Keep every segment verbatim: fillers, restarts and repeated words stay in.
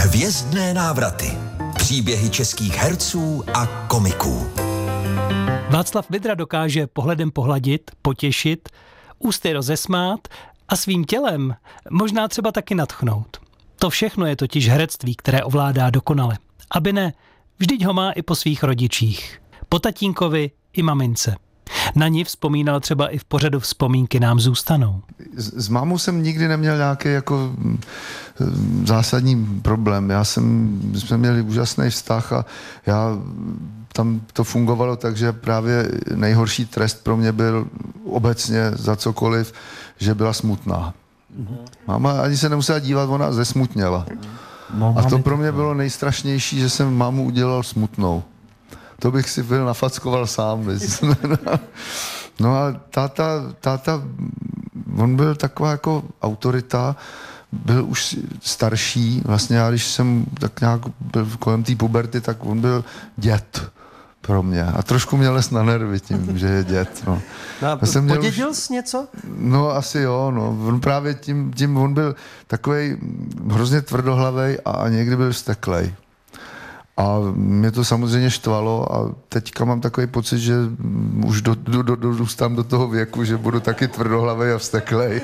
Hvězdné návraty. Příběhy českých herců a komiků. Václav Vydra dokáže pohledem pohladit, potěšit, ústy rozesmát a svým tělem možná třeba taky nadchnout. To všechno je totiž herectví, které ovládá dokonale. Aby ne, vždyť ho má i po svých rodičích. Po tatínkovi i mamince. Na ní vzpomínal třeba i v pořadu Vzpomínky nám zůstanou. S, s mámou jsem nikdy neměl nějaký jako zásadní problém. Já jsem, jsme měli úžasný vztah a já tam to fungovalo tak, že právě nejhorší trest pro mě byl obecně za cokoliv, že byla smutná. Mm-hmm. Máma ani se nemusela dívat, ona zesmutněla. No, a to pro mě bylo nejstrašnější, že jsem mámu udělal smutnou. To bych si byl nafackoval sám. No a táta, táta, on byl taková jako autorita, byl už starší, vlastně já když jsem tak nějak byl kolem té puberty, tak on byl děd pro mě. A trošku mě les na nervy tím, že je děd. No. No, podědil jsi něco? No asi jo, no. On právě tím, tím on byl takovej hrozně tvrdohlavej a někdy byl vzteklej. A mě to samozřejmě štvalo a teďka mám takový pocit, že už do, do, do, dorůstám do toho věku, že budu taky tvrdohlavej a vzteklej.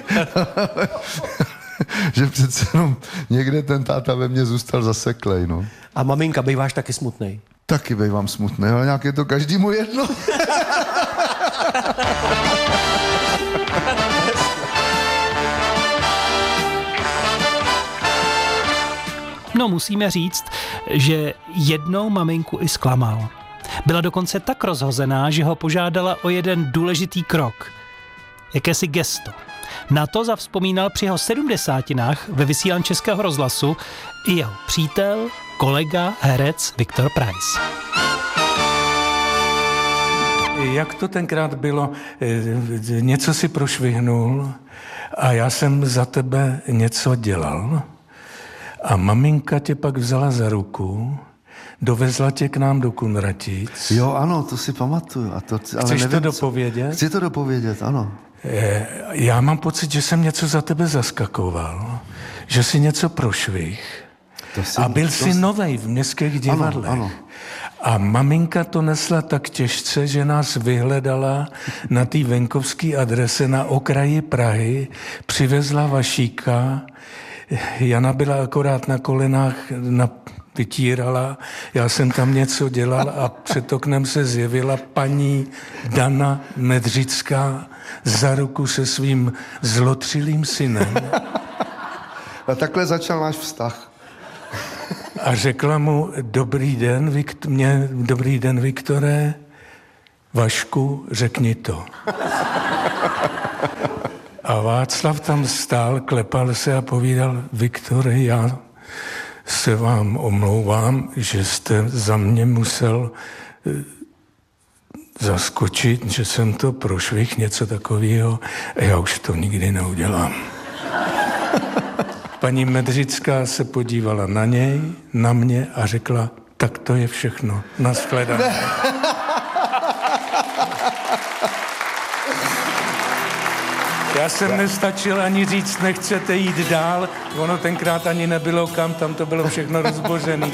Že přece jenom někde ten táta ve mně zůstal zaseklej, no. A maminka, býváš taky smutnej? Taky bývám smutnej, ale nějak je to každému jedno. No musíme říct, že jednou maminku i zklamal. Byla dokonce tak rozhozená, že ho požádala o jeden důležitý krok. Jakési gesto. Na to zavzpomínal při jeho sedmdesátinách ve vysílání Českého rozhlasu i jeho přítel, kolega, herec Viktor Preiss. Jak to tenkrát bylo, něco si prošvihnul a já jsem za tebe něco dělal a maminka tě pak vzala za ruku, dovezla tě k nám do Kunratic. Jo, ano, to si pamatuju. A to, ale Chceš nevím, to dopovědět? Chci to dopovědět, ano. Já mám pocit, že jsem něco za tebe zaskakoval, že jsi něco prošvih a byl jsi to... novej v městských divadlech. Ano, ano. A maminka to nesla tak těžce, že nás vyhledala na té venkovské adrese na okraji Prahy, přivezla Vašíka, Jana byla akorát na kolenách, na, vytírala, já jsem tam něco dělal a před oknem se zjevila paní Dana Medřická za ruku se svým zlotřilým synem. A takhle začal náš vztah. A řekla mu, dobrý den, Vikt, mě, dobrý den, Viktore, Vašku, řekni to. A Václav tam stál, klepal se a povídal, Viktore, já se vám omlouvám, že jste za mě musel zaskočit, že jsem to prošvih, něco takového, a já už to nikdy neudělám. Paní Medřická se podívala na něj, na mě a řekla, tak to je všechno, nashledanou. Já jsem nestačil ani říct, nechcete jít dál, ono tenkrát ani nebylo kam, tam to bylo všechno rozbořené.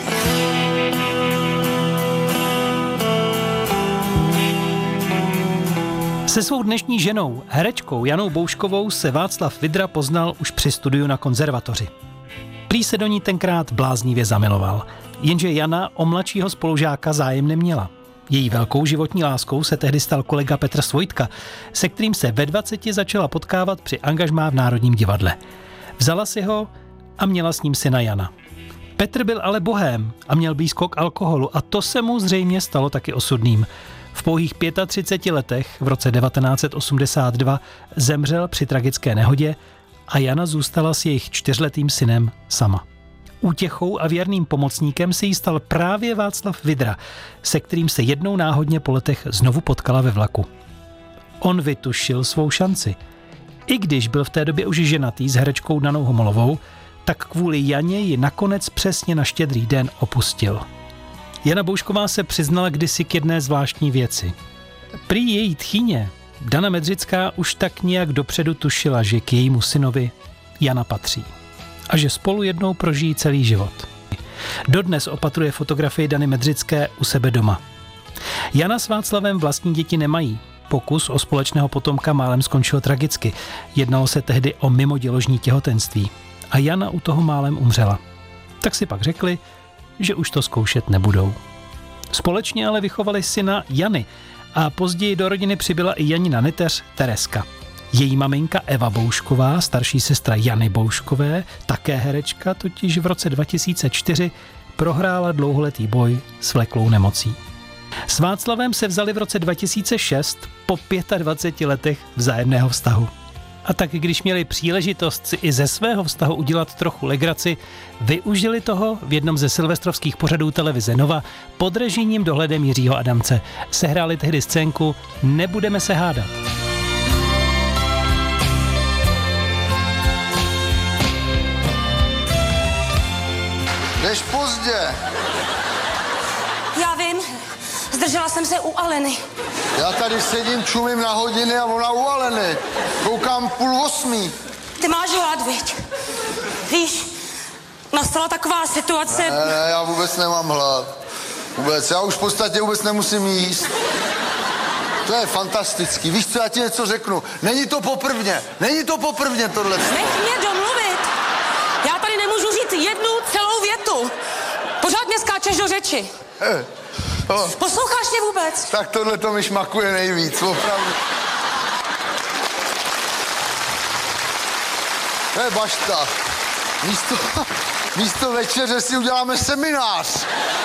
Se svou dnešní ženou, herečkou Janou Bouškovou, se Václav Vydra poznal už při studiu na konzervatoři. Prý se do ní tenkrát bláznivě zamiloval, jenže Jana o mladšího spolužáka zájem neměla. Její velkou životní láskou se tehdy stal kolega Petr Svojtka, se kterým se ve dvaceti začala potkávat při angažmá v Národním divadle. Vzala si ho a měla s ním syna Jana. Petr byl ale bohém a měl blízko k alkoholu a to se mu zřejmě stalo taky osudným. V pouhých třiceti pěti letech v roce devatenáct set osmdesát dva zemřel při tragické nehodě a Jana zůstala s jejich čtyřletým synem sama. Útěchou a věrným pomocníkem se jí stal právě Václav Vydra, se kterým se jednou náhodně po letech znovu potkala ve vlaku. On vytušil svou šanci. I když byl v té době už ženatý s herečkou Danou Homolovou, tak kvůli Janě ji nakonec přesně na Štědrý den opustil. Jana Boušková se přiznala kdysi k jedné zvláštní věci. Prý její tchýně, Dana Medřická, už tak nějak dopředu tušila, že k jejímu synovi Jana patří. A že spolu jednou prožijí celý život. Dodnes opatruje fotografii Dany Medřické u sebe doma. Jana s Václavem vlastní děti nemají. Pokus o společného potomka málem skončil tragicky. Jednalo se tehdy o mimoděložní těhotenství. A Jana u toho málem umřela. Tak si pak řekli, že už to zkoušet nebudou. Společně ale vychovali syna Jany a později do rodiny přibyla i Janina neteř Tereska. Její maminka Eva Boušková, starší sestra Jany Bouškové, také herečka, totiž v roce dva tisíce čtyři prohrála dlouholetý boj s vleklou nemocí. S Václavem se vzali v roce dva tisíce šest po dvaceti pěti letech vzájemného vztahu. A tak když měli příležitost si i ze svého vztahu udělat trochu legraci, využili toho v jednom ze silvestrovských pořadů televize Nova pod režijním dohledem Jiřího Adamce. Sehráli tehdy scénku Nebudeme se hádat. Jdeš pozdě. Já vím, zdržela jsem se u Aleny. Já tady sedím, čumím na hodiny a ona u Aleny. Koukám půl osmí. Ty máš hlad, viď? Víš, nastala taková situace... Ne, ne, já vůbec nemám hlad. Vůbec, já už v podstatě vůbec nemusím jíst. To je fantastický. Víš co, já ti něco řeknu. Není to poprvně, není to poprvně tohle. Nech mě domluvit. Já tady nemůžu říct jednu celou větu. Pořád mě skáčeš do řeči. Eh, oh. Posloucháš mě vůbec? Tak tohle to mi šmakuje nejvíc, opravdu. To je bašta. Místo, místo večeře si uděláme seminář.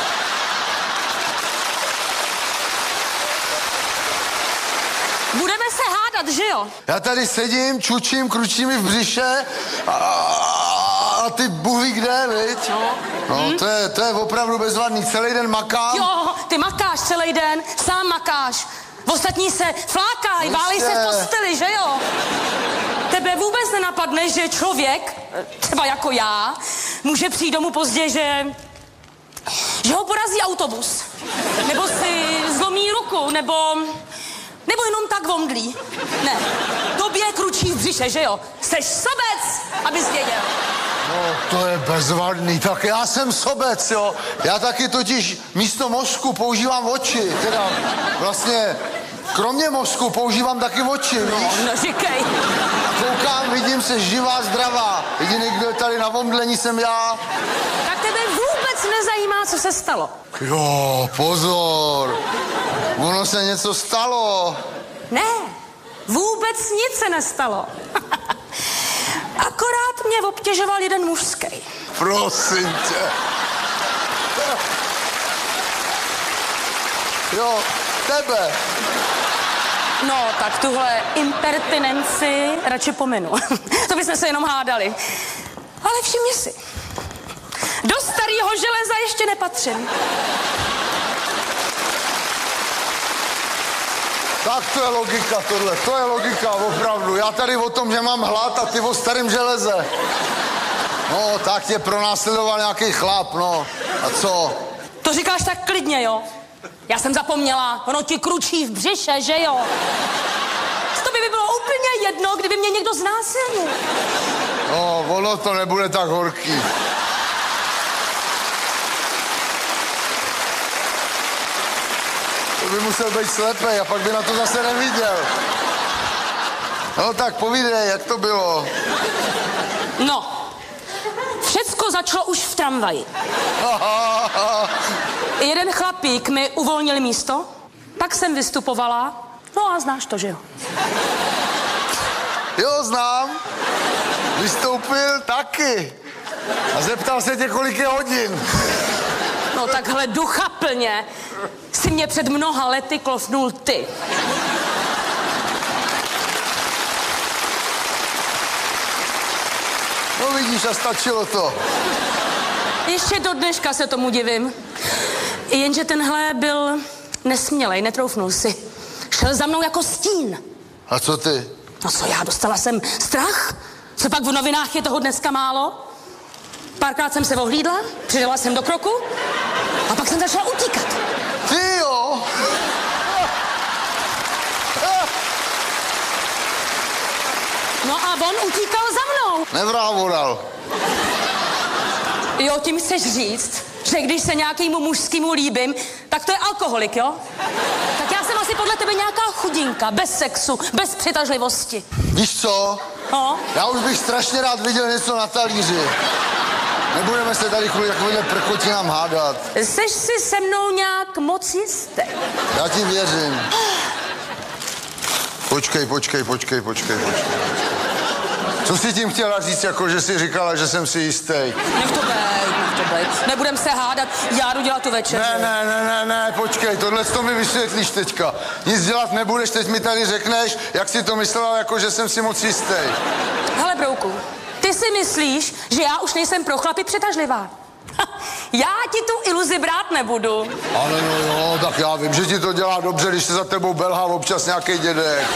Budeme se hádat, že jo? Já tady sedím, čučím, kručí mi v břiše a, a ty buhy kde, viď? No, hmm? to, je, to je opravdu bezvadný. Celý den makám. Jo, ty makáš celý den, sám makáš. Ostatní se flákají, válí se v posteli, že jo? Tebe vůbec nenapadne, že člověk, třeba jako já, může přijít domů pozdě, že... že ho porazí autobus. Nebo si zlomí ruku, nebo... nebo jenom tak vomdlí. Ne, tobě kručí v břiše, že jo? Jseš sobec, abys věděl. No, to je bezvadný, tak já jsem sobec, jo. Já taky totiž místo mozku používám oči, teda vlastně kromě mozku používám taky oči, víš? No, no říkej. Koukám, vidím se živá, zdravá. Jediný, kdo je tady na vomdlení, jsem já. Tak tebe vůbec nezajímá, co se stalo. Jo, pozor. Ono se něco stalo. Ne, vůbec nic se nestalo. Akorát mě obtěžoval jeden mužský. Prosím tě. Jo, tebe. No, tak tuhle impertinenci radši pominu. To bychom se jenom hádali. Ale všimni si, do starého železa ještě nepatřím. Tak to je logika tohle, to je logika, opravdu. Já tady o tom, že mám hlad a ty o starém železe. No, tak tě pronásledoval nějaký chlap, no. A co? To říkáš tak klidně, jo? Já jsem zapomněla, ono ti kručí v břiše, že jo? To by, by bylo úplně jedno, kdyby mě někdo znásilnil. No, ono to nebude tak horký. To by musel být slepej a pak by na to zase neviděl. No tak povídej, jak to bylo. No, všecko začalo už v tramvaji. Jeden chlapík mi uvolnil místo, pak jsem vystupovala, no a znáš to, že jo? Jo, znám. Vystoupil taky. A zeptal se tě, kolik je hodin. No takhle duchaplně si mě před mnoha lety klofnul ty. No vidíš, a stačilo to. Ještě do dneška se tomu divím. Jenže tenhle byl nesmělej, netroufnul si. Šel za mnou jako stín. A co ty? No co já, dostala jsem strach? Co pak v novinách je toho dneska málo? Párkrát jsem se ohlídla, přidala jsem do kroku a pak jsem začala utíkat. Ty jo? No a on utíkal za mnou. Nevrávodal. Jo, tím chceš říct, že když se nějakému mužskému líbím, tak to je alkoholik, jo? Tak já jsem asi podle tebe nějaká chudinka, bez sexu, bez přitažlivosti. Víš co? No? Já už bych strašně rád viděl něco na talíři. Nebudeme se tady kvůli takovýhle prkotinám hádat. Jseš si se mnou nějak moc jistý? Já ti věřím. Počkej, počkej, počkej, počkej, počkej. Co jsi tím chtěla říct, jako že jsi říkala, že jsem si jistý? Nech to bejt, nech to bejt. Nebudem se hádat, já jdu dělat tu večeři. Ne, ne, ne, ne, ne, počkej, tohle to mi vysvětlíš teďka. Nic dělat nebudeš, teď mi tady řekneš, jak si to myslela, jako že jsem si moc jistý. Hele, brouku, ty si myslíš, že já už nejsem pro chlapy přitažlivá? Já ti tu iluzi brát nebudu. Ale no jo, tak já vím, že ti to dělá dobře, když se za tebou belhá občas nějaký dědek.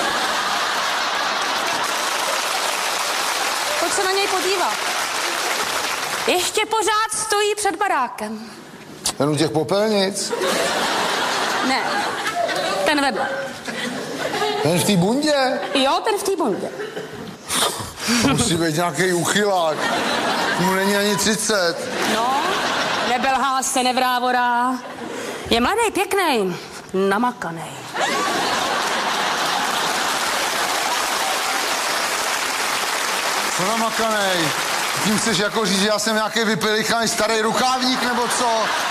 Pojď se na něj podívat. Ještě pořád stojí před barákem. Ten u těch popelnic? Ne, ten vedle. Ten v té bundě? Jo, ten v té bundě. To musí být nějaký uchylák. Mu není ani třicet. No, nebelhá se, nevrávorá. Je mladý, pěkný, namakanej. Co namakanej? Tím chceš jako říct, že já jsem nějaký vypilichaný starý rukávník, nebo co?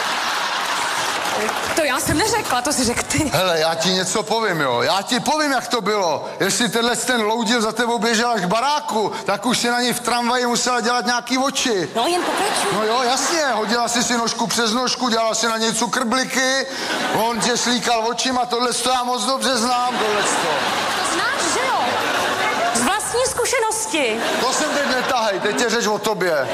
To já jsem neřekla, to si řekl ty. Hele, já ti něco povím, jo. Já ti povím, jak to bylo. Jestli tenhle ten loudil za tebou běžel až k baráku, tak už si na něj v tramvaji musela dělat nějaký oči. No, jen pokračuj. No jo, jasně, hodila si si nožku přes nožku, dělala si na něj cukrbliky, on tě slíkal očima, tohle to já moc dobře znám, tohle to. To znáš, že jo? Z vlastní zkušenosti. To jsem teď netahej, teď tě řeč o tobě.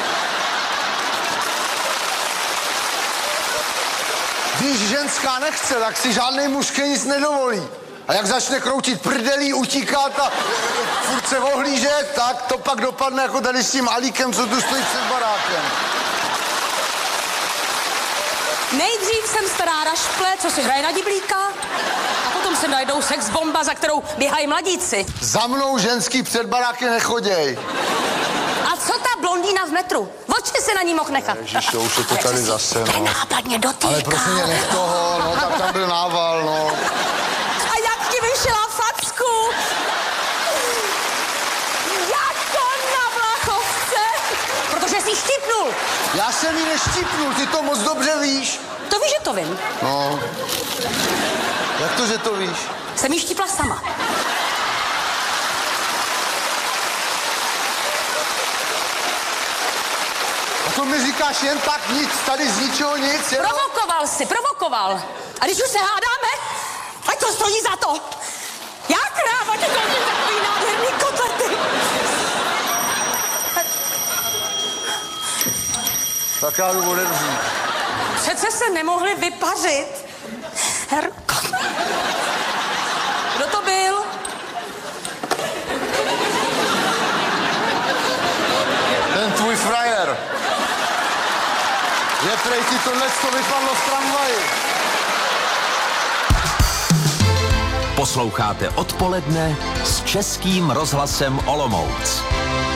Když ženská nechce, tak si žádnej mužské nic nedovolí. A jak začne kroutit prdelí, utíkat a furt se ohlížet, tak to pak dopadne jako tady s tím Alíkem, co tu stojí před barákem. Nejdřív jsem stará rašple, co si hraje na diblíka, a potom se najdou sex bomba, za kterou běhají mladíci. Za mnou ženský před baráky nechoděj. A co ta blondýna v metru? Oči se na ní mohl nechat. Ježiš, to už je to tady zase, no. Nenápadně dotýká. Ale prosím mě, nech toho, no, tak tam byl nával, no. A jak ti vyšla facku? Jako na Vlachovce. Protože jsi štipnul. Já jsem jí neštipnul, ty to moc dobře víš. To víš, že to vím. No. Jak to, že to víš? Jsem jí štipla sama. A to mi říkáš jen tak nic, tady z ničeho nic, jenom... Provokoval jsi, provokoval. A když už se hádáme, ať to stojí za to. Já kráva, ti koupím takový nádherný kotlety. Tak já jdu odevřít. Přece se nemohli vypařit. Herko. Kdo to byl? Ten tvůj frajer. Je prej ti tohle to vypadlo v tramvaji. Posloucháte Odpoledne s Českým rozhlasem Olomouc.